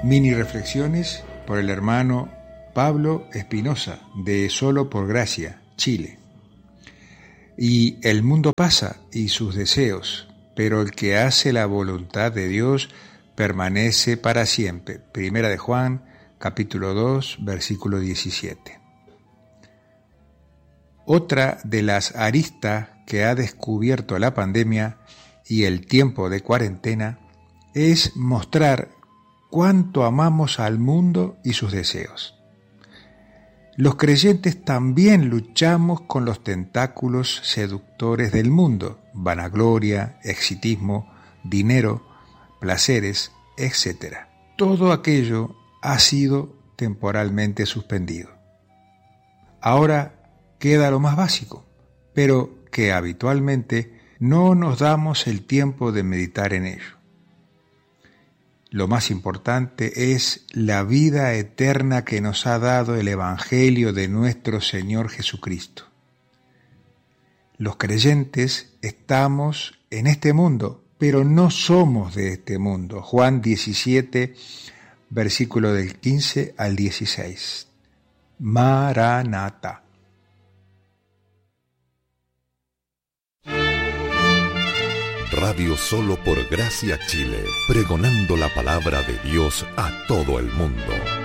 Mini reflexiones por el hermano Pablo Espinosa, de Solo por Gracia, Chile. Y el mundo pasa y sus deseos, pero el que hace la voluntad de Dios permanece para siempre. Primera de Juan, capítulo 2, versículo 17. Otra de las aristas que ha descubierto la pandemia y el tiempo de cuarentena es mostrar cuánto amamos al mundo y sus deseos. Los creyentes también luchamos con los tentáculos seductores del mundo, vanagloria, exitismo, dinero, placeres, etc. Todo aquello ha sido temporalmente suspendido. Ahora queda lo más básico, pero que habitualmente no nos damos el tiempo de meditar en ello. Lo más importante es la vida eterna que nos ha dado el Evangelio de nuestro Señor Jesucristo. Los creyentes estamos en este mundo, pero no somos de este mundo. Juan 17, versículo del 15 al 16. Maranata. Radio Solo por Gracia Chile, pregonando la palabra de Dios a todo el mundo.